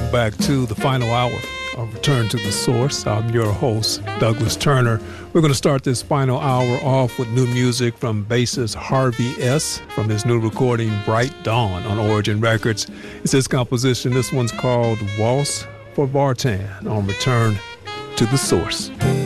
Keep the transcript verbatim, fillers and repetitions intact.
welcome back to the final hour of Return to the Source. I'm your host, Douglas Turner. We're going to start this final hour off with new music from bassist Harvey S. from his new recording, Bright Dawn, on Origin Records. It's his composition. This one's called Waltz for Vartan on Return to the Source.